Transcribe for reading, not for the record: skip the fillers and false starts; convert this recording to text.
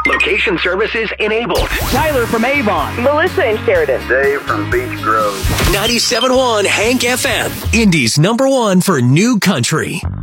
Location services enabled. Tyler from Avon. Melissa in Sheridan. Dave from Beach Grove. 97.1 Hank FM. Indy's #1 for new country.